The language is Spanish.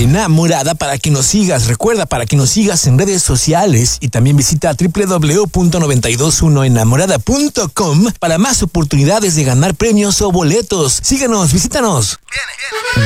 Enamorada para que nos sigas. Recuerda, para que nos sigas en redes sociales y también visita www.921enamorada.com para más oportunidades de ganar premios o boletos. Síguenos, visítanos.